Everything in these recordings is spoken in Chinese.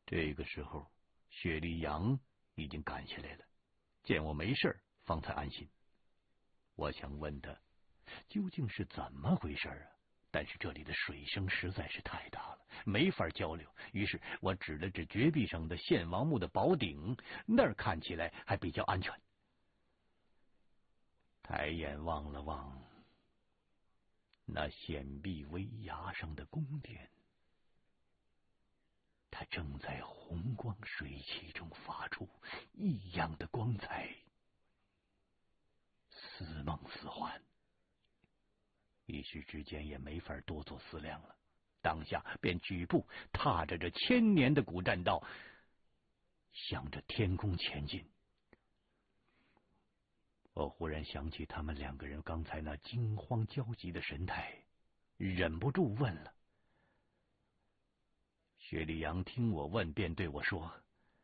这个时候，雪莉杨已经赶下来了，见我没事，方才安心。我想问他究竟是怎么回事啊？但是这里的水声实在是太大了，没法交流。于是我指了指绝壁上的献王墓的宝顶，那儿看起来还比较安全。抬眼望了望那险壁危崖上的宫殿，它正在红光水汽中发出异样的光彩，似梦似幻。一时之间也没法多做思量了，当下便举步踏着这千年的古栈道，向着天空前进。我忽然想起他们两个人刚才那惊慌焦急的神态，忍不住问了。雪莉杨听我问，便对我说：“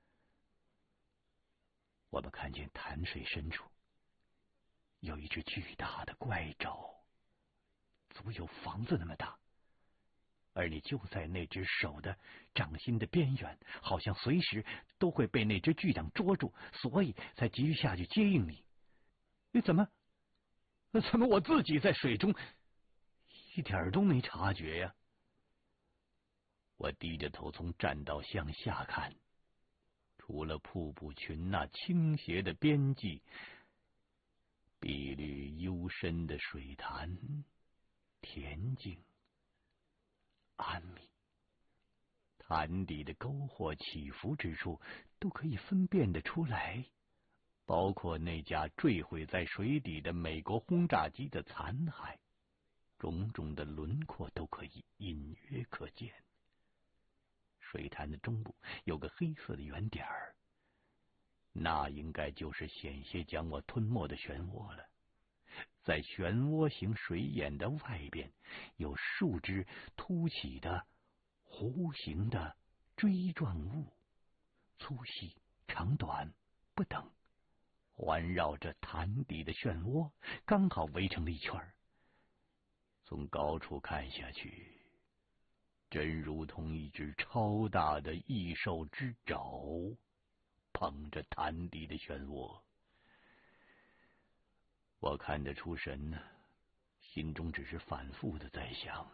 我们看见潭水深处有一只巨大的怪爪，足有房子那么大，而你就在那只手的掌心的边缘，好像随时都会被那只巨掌捉住，所以才急于下去接应你。怎么我自己在水中一点都没察觉呀？”我低着头从栈道向下看，除了瀑布群那倾斜的边际，碧绿幽深的水潭，恬静安谧，潭底的沟壑起伏之处都可以分辨得出来，包括那架坠毁在水底的美国轰炸机的残骸，种种的轮廓都可以隐约可见。水潭的中部有个黑色的圆点儿，那应该就是险些将我吞没的漩涡了。在漩涡形水眼的外边，有数只凸起的弧形的锥状物，粗细长短不等，环绕着潭底的漩涡，刚好围成了一圈。从高处看下去，真如同一只超大的异兽之爪捧着潭底的漩涡。我看得出神呢，心中只是反复的在想，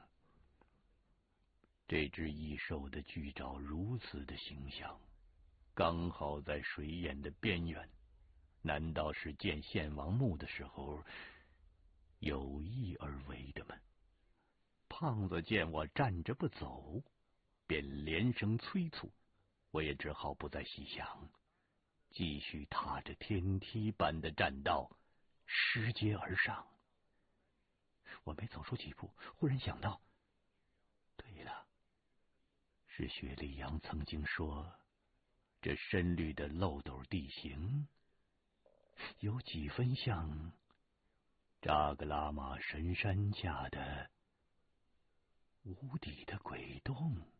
这只异兽的巨爪如此的形象，刚好在水眼的边缘，难道是建献王墓的时候有意而为的吗？胖子见我站着不走，便连声催促，我也只好不再细想，继续踏着天梯般的栈道拾阶而上。我没走出几步，忽然想到，对了，是雪莉杨曾经说，这深绿的漏斗地形有几分像扎格拉玛神山下的无底的鬼洞。